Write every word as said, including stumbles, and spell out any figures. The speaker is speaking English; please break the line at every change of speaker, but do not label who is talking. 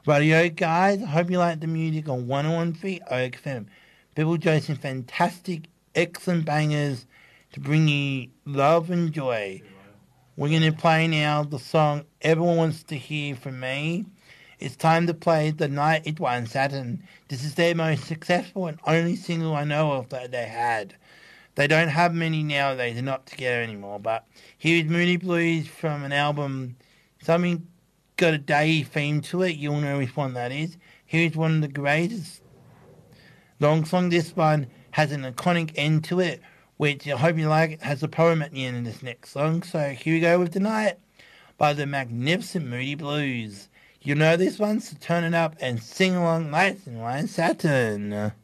Radio guys, I hope you like the music on one oh one three Oak F M. People doing some fantastic, excellent bangers to bring you love and joy. We're going to play now the song everyone wants to hear from me. It's time to play The Night It Won Saturn. This is their most successful and only single I know of that they had. They don't have many nowadays, they're not together anymore. But here's Moody Blues from an album, something got a day theme to it. You'll know which one that is. Here's one of the greatest long song. This one has an iconic end to it, which I hope you like. It has a poem at the end of this next song. So here we go with The Night by the magnificent Moody Blues. You know this one, so turn it up and sing along nice and Wine Saturn.